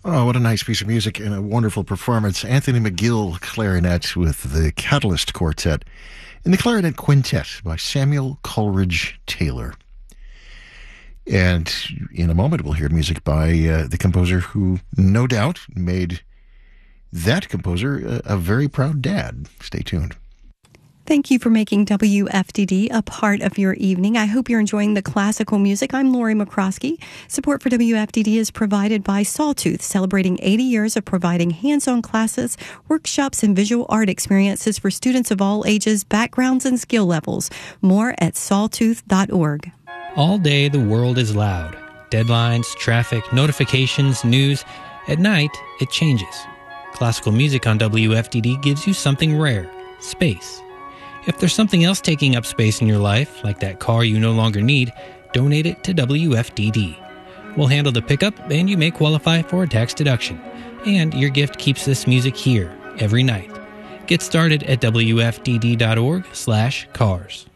Oh, what a nice piece of music and a wonderful performance. Anthony McGill, clarinet with the Catalyst Quartet and the Clarinet Quintet by Samuel Coleridge Taylor. And in a moment, we'll hear music by the composer who, no doubt, made that composer a very proud dad. Stay tuned. Thank you for making WFDD a part of your evening. I hope you're enjoying the classical music. I'm Lori McCroskey. Support for WFDD is provided by Sawtooth, celebrating 80 years of providing hands-on classes, workshops, and visual art experiences for students of all ages, backgrounds, and skill levels. More at sawtooth.org. All day the world is loud. Deadlines, traffic, notifications, news. At night, it changes. Classical music on WFDD gives you something rare: space. If there's something else taking up space in your life, like that car you no longer need, donate it to WFDD. We'll handle the pickup, and you may qualify for a tax deduction. And your gift keeps this music here every night. Get started at WFDD.org/cars.